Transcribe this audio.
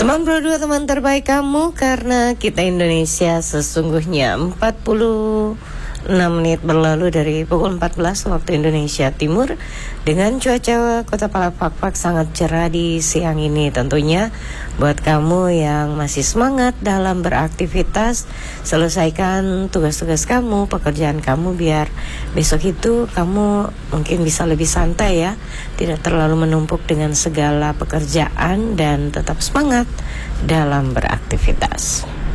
92 teman terbaik kamu, karena kita Indonesia sesungguhnya 46 menit berlalu dari pukul 14 waktu Indonesia Timur. Dengan cuaca Kota Palakpapak sangat cerah di siang ini, tentunya buat kamu yang masih semangat dalam beraktivitas, selesaikan tugas-tugas kamu, pekerjaan kamu, biar besok itu kamu mungkin bisa lebih santai ya, tidak terlalu menumpuk dengan segala pekerjaan, dan tetap semangat dalam beraktivitas.